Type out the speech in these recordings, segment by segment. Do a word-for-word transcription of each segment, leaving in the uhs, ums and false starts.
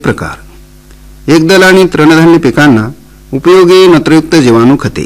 प्रकार एकदल आणि तृणधान्य पिकांना उपयोगी नत्रयुक्त जीवाणू खते.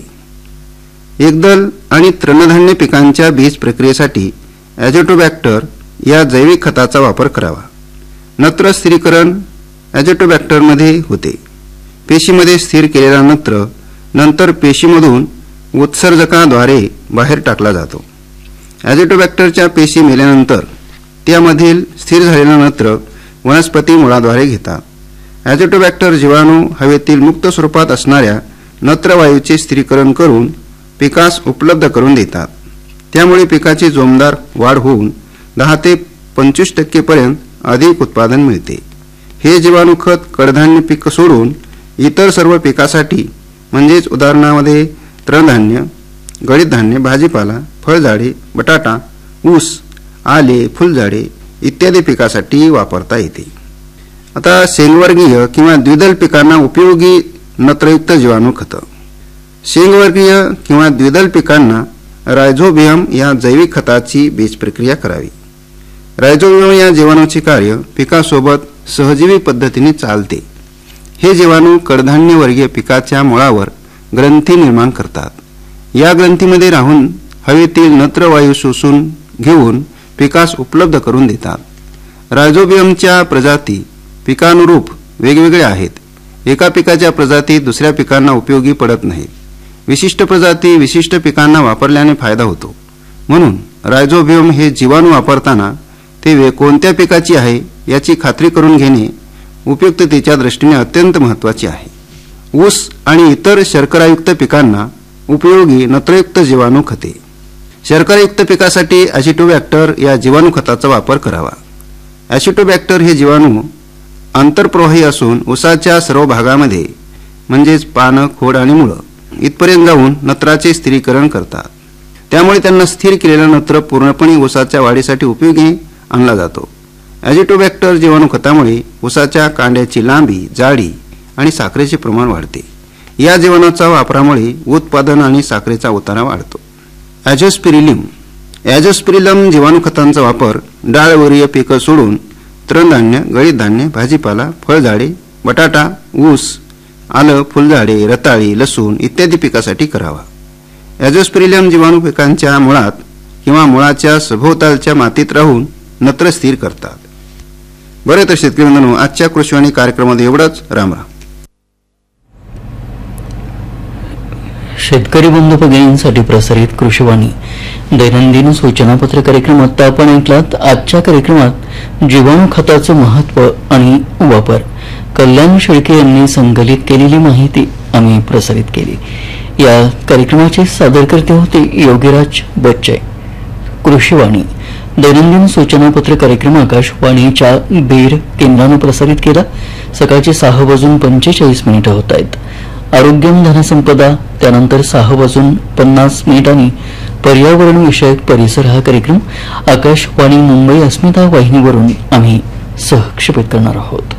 एकदल आणि तृणधान्य पिकांच्या बीज प्रक्रियेसाठी ॲझोटोबॅक्टर या जैविक खताचा वापर करावा. नत्र स्थिरीकरण ॲझोटोबॅक्टरमध्ये होते. पेशीमध्ये स्थिर केलेला नत्र नंतर पेशीमधून उत्सर्जकाद्वारे बाहेर टाकला जातो. ॲझोटोबॅक्टरच्या पेशी मेल्यानंतर त्यामधील स्थिर झालेला नत्र वनस्पती मुळाद्वारे घेतात. ॲझोटोबॅक्टर जीवाणू हवेतील मुक्त स्वरूपात असणाऱ्या नत्रवायूचे स्थिरीकरण करून पिकास उपलब्ध करून देतात. त्यामुळे पिकाची जोमदार वाढ होऊन दहा ते पंचवीस टक्केपर्यंत अधिक उत्पादन मिळते. हे जीवाणू खत कडधान्य पीक सोडून इतर सर्व पिकासाठी म्हणजेच उदाहरणामध्ये तृणधान्य, गळीत धान्य, भाजीपाला, फळझाडे, बटाटा, ऊस, आले, फुलझाडे इत्यादी पिकासाठी वापरता येते. आता शेंगवर्गीय किंवा द्विदल पिकांना उपयोगी नत्रयुक्त जीवाणू खतं. शेंगवर्गीय किंवा द्विदल पिकांना रायझोबियम या जैविक खताची बीज प्रक्रिया करावी. रायझोबियम या जीवाणूचे कार्य पिकासोबत सहजीवी पद्धतीने चालते. हे जीवाणू कडधान्य वर्गीय पिकाच्या मुळावर ग्रंथी निर्माण करतात. या ग्रंथीमध्ये राहून हवेतील नत्रवायू शोषून घेऊन पिकास उपलब्ध करून देतात. रायझोबियमच्या प्रजाती पिकानुरूप वेगवेगळ्या आहेत. एका पिकाच्या प्रजाती दुसऱ्या पिकांना उपयोगी पडत नाहीत. विशिष्ट प्रजाती विशिष्ट पिकांना वापरल्याने फायदा होतो. म्हणून रायझोबियम हे जीवाणू वापरताना ते कोणत्या पिकाची आहे याची खात्री करून घेणे उपयुक्ततेच्या दृष्टीने अत्यंत महत्त्वाचे आहे. ऊस आणि इतर शर्करायुक्त पिकांना उपयोगी नत्रयुक्त जीवाणू खते. शर्करायुक्त पिकासाठी ॲसिटोबॅक्टर या जीवाणू खताचा वापर करावा. ॲसिटोबॅक्टर हे जीवाणू आंतरप्रवाही असून ऊसाच्या सर्व भागामध्ये म्हणजेच पानं, खोड आणि मुळं इथपर्यंत जाऊन नत्राचे स्थिरीकरण करतात. त्यामुळे त्यांना स्थिर केलेला नत्र पूर्णपणे ऊसाच्या वाढीसाठी उपयोगी आणला जातो. ॲझिटोबॅक्टर जीवाणू खतामुळे ऊसाच्या कांड्याची लांबी, जाडी आणि साखरेचे प्रमाण वाढते. या जीवाणूच्या वापरामुळे उत्पादन आणि साखरेचा उतारा वाढतो. ॲझोस्पिरिलम ॲझोस्पिरिलम जीवाणू खतांचा वापर डाळवर्गीय पिकं सोडून तृणधान्य, गळीत धान्य, भाजीपाला, फळझाडे, बटाटा, ऊस, आलं, फुलझाडे, रताळी, लसूण इत्यादी पिकासाठी करावा. ॲझोस्पिरिलम जीवाणू पिकांच्या मुळात किंवा मुळाच्या सभोवतालच्या मातीत राहून नत्र स्थिर करतात. बरे तर शेतकरी बंधूंनो, आजच्या कृषीवाणी कार्यक्रमामध्ये एवढंच. राम राम. शेतकरी बंधू भगिनींसाठी प्रसारित कृषीवाणी दैनंदिन सूचनापत्र कार्यक्रमात आपण ऐकलात. आजच्या कार्यक्रमात जीवाणू खताचं महत्त्व आणि वापर कल्याण शेळके यांनी संकलित केलेली माहिती आम्ही प्रसारित केली. या कार्यक्रमाचे सादरकर्ते होते योगीराज बच्चे. कृषीवाणी दैनंदिन सूचनापत्र कार्यक्रम आकाशवाणीच्या बीड केंद्रानं प्रसारित केला. सकाळचे सहा वाजून पंचेचाळीस मिनिटं होत आहेत. आरोग्यम धनसंपदा, त्यानंतर सहा वाजून पन्नास मिनिटांनी पर्यावरण विषयक परिसर हा कार्यक्रम आकाशवाणी मुंबई अस्मिता वाहिनीवरून आम्ही सहक्षेपित करणार आहोत.